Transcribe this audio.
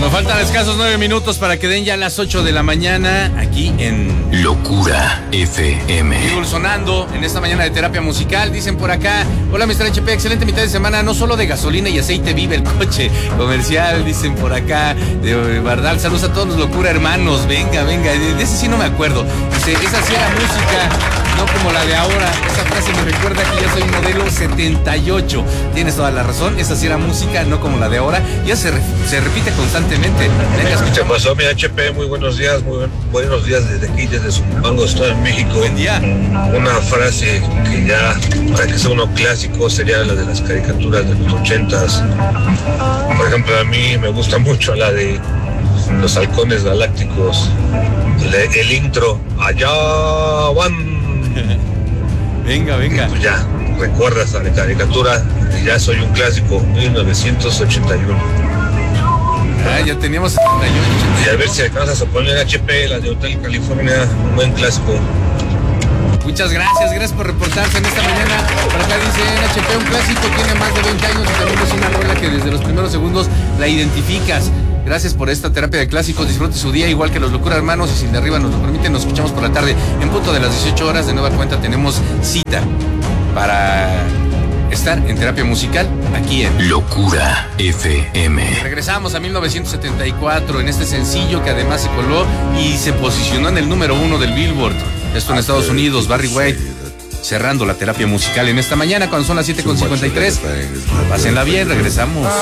Nos faltan escasos 9 minutos para que den ya las 8 de la mañana aquí en Locura FM. Sonando en esta mañana de terapia musical. Dicen por acá: hola Mr. HP, excelente mitad de semana. No solo de gasolina y aceite vive el coche comercial. Dicen por acá de Bardal: saludos a todos los Locura hermanos. Venga, de ese sí no me acuerdo. Dice: esa sí era música, no como la de ahora. Esa frase me recuerda que ya soy modelo 78. Tienes toda la razón, esa sí era música, no como la de ahora. Ya se repite constantemente. Venga, ¿Qué pasó, mi HP? Muy buenos días, buenos días desde aquí, desde Zumpango, estoy en México. Buen día. Una frase que ya, para que sea uno clásico, sería la de las caricaturas de los 80s. Por ejemplo, a mí me gusta mucho la de los halcones galácticos. El intro, allá van. Venga. Pues ya, recuerdas a la caricatura, y ya soy un clásico, 1981. Ya teníamos 78. Y a ver si alcanzas a poner HP, la de Hotel California, un buen clásico. Muchas gracias por reportarse en esta mañana. Por acá dice HP, un clásico, tiene más de 20 años y también es una rola que desde los primeros segundos la identificas. Gracias por esta terapia de clásicos, disfrute su día igual que los Locura hermanos, y si de arriba nos lo permiten, nos escuchamos por la tarde. En punto de las 18 horas, de nueva cuenta, tenemos cita para estar en terapia musical aquí en Locura FM. Regresamos a 1974 en este sencillo que además se coló y se posicionó en el número 1 del Billboard. Esto en Estados Unidos. Barry White cerrando la terapia musical en esta mañana cuando son las 7:53. Pásenla bien, regresamos.